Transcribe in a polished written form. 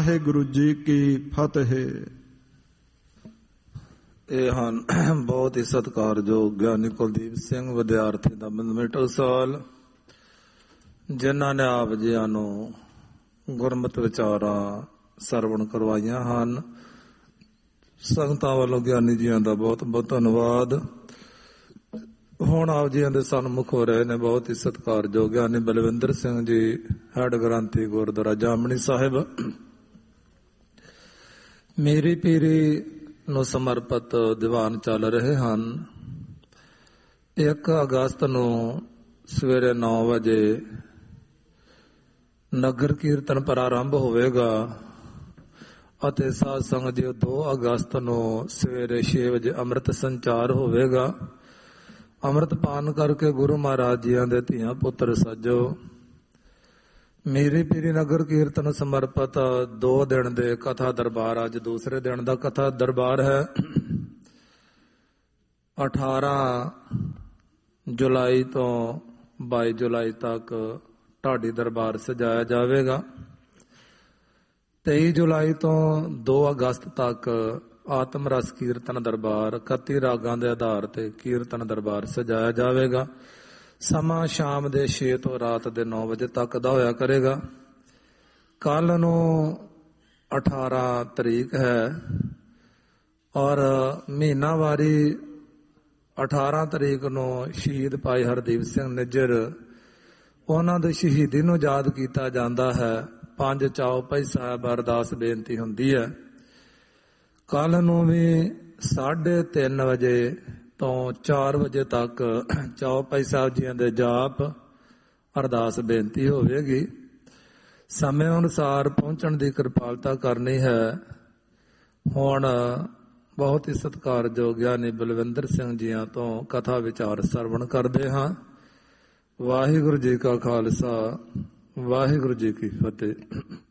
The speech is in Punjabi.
ਵਾਹਿਗੁਰੂ ਜੀ ਕੀ ਫਤਿਹ। ਇਹ ਹਨ ਬਹੁਤ ਹੀ ਸਤਿਕਾਰਯੋਗ ਗਿਆਨੀ ਕੁਲਦੀਪ ਸਿੰਘ ਵਿਦਿਆਰਥੀ ਦਾ ਮਿਡਲ ਸਾਲ, ਜਿਨ੍ਹਾਂ ਨੇ ਆਪ ਜੀਆਂ ਨੂੰ ਗੁਰਮਤਿ ਵਿਚਾਰਾਂ ਸਰਵਣ ਕਰਵਾਈਆਂ ਹਨ। ਸੰਗਤਾਂ ਵੱਲੋਂ ਗਿਆਨੀ ਜੀਆਂ ਦਾ ਬਹੁਤ ਬਹੁਤ ਧੰਨਵਾਦ। ਹੁਣ ਆਪ ਜੀਆਂ ਦੇ ਸਨਮੁਖ ਹੋ ਰਹੇ ਨੇ ਬਹੁਤ ਹੀ ਸਤਿਕਾਰਯੋਗ ਗਿਆਨੀ ਬਲਵਿੰਦਰ ਸਿੰਘ ਜੀ, ਹੈਡ ਗ੍ਰੰਥੀ ਗੁਰਦੁਆਰਾ ਜਾਮਣੀ ਸਾਹਿਬ। ਮੇਰੀ ਪੀਰੀ ਨੂੰ ਸਮਰਪਿਤ ਦੀਵਾਨ ਚੱਲ ਰਹੇ ਹਨ। 1 ਅਗਸਤ ਨੂੰ ਸਵੇਰੇ 9 ਵਜੇ ਨਗਰ ਕੀਰਤਨ ਪ੍ਰਾਰੰਭ ਹੋਵੇਗਾ ਅਤੇ ਸਾਧ ਸੰਗਤ ਜੀ 2 ਅਗਸਤ ਨੂੰ ਸਵੇਰੇ 6 ਵਜੇ ਅੰਮ੍ਰਿਤ ਸੰਚਾਰ ਹੋਵੇਗਾ। ਅੰਮ੍ਰਿਤ ਪਾਨ ਕਰਕੇ ਗੁਰੂ ਮਹਾਰਾਜ ਜੀਆਂ ਦੇ ਧੀਆਂ ਪੁੱਤਰ ਸੱਜੋ, ਮੇਰੀ ਪੀਰੀ ਨਗਰ ਕੀਰਤਨ ਸਮਰਪਿਤ 2 ਦਿਨ ਦੇ ਕਥਾ ਦਰਬਾਰ, ਅੱਜ ਦੂਸਰੇ ਦਿਨ ਦਾ ਕਥਾ ਦਰਬਾਰ ਹੈ। 18 ਜੁਲਾਈ ਤੋਂ 22 ਜੁਲਾਈ ਤੱਕ ਢਾਡੀ ਦਰਬਾਰ ਸਜਾਇਆ ਜਾਵੇਗਾ। 23 ਜੁਲਾਈ ਤੋਂ 2 ਅਗਸਤ ਤੱਕ ਆਤਮ ਰਸ ਕੀਰਤਨ ਦਰਬਾਰ, 31 ਰਾਗਾਂ ਦੇ ਆਧਾਰ ਤੇ ਕੀਰਤਨ ਦਰਬਾਰ ਸਜਾਇਆ ਜਾਵੇਗਾ। ਸਮਾਂ ਸ਼ਾਮ ਦੇ 6 ਤੋਂ ਰਾਤ ਦੇ 9 ਵਜੇ ਤੱਕ ਦਾ ਹੋਇਆ ਕਰੇਗਾ। ਕੱਲ ਨੂੰ 18 ਤਰੀਕ ਹੈ ਔਰ ਮਹੀਨਾਵਾਰੀ 18 ਤਰੀਕ ਨੂੰ ਸ਼ਹੀਦ ਭਾਈ ਹਰਦੀਪ ਸਿੰਘ ਨਿੱਜਰ, ਉਹਨਾਂ ਦੀ ਸ਼ਹੀਦੀ ਨੂੰ ਯਾਦ ਕੀਤਾ ਜਾਂਦਾ ਹੈ। 5 ਚੌਪਈ ਸਾਹਿਬ ਅਰਦਾਸ ਬੇਨਤੀ ਹੁੰਦੀ ਹੈ। ਕੱਲ ਨੂੰ ਵੀ 3:30 ਵਜੇ ਤੋਂ 4 ਵਜੇ ਤੱਕ ਚੌਪਈ ਸਾਹਿਬ ਜੀਆਂ ਦੇ ਜਾਪ ਅਰਦਾਸ ਬੇਨਤੀ ਹੋਵੇਗੀ। ਸਮੇਂ ਅਨੁਸਾਰ ਪਹੁੰਚਣ ਦੀ ਕਿਰਪਾਲਤਾ ਕਰਨੀ ਹੈ। ਹੁਣ ਬਹੁਤ ਹੀ ਸਤਿਕਾਰਯੋਗ ਗਿਆਨੀ ਬਲਵਿੰਦਰ ਸਿੰਘ ਜੀਆਂ ਤੋਂ ਕਥਾ ਵਿਚਾਰ ਸਰਵਣ ਕਰਦੇ ਹਾਂ। ਵਾਹਿਗੁਰੂ ਜੀ ਕਾ ਖਾਲਸਾ, ਵਾਹਿਗੁਰੂ ਜੀ ਕੀ ਫਤਿਹ।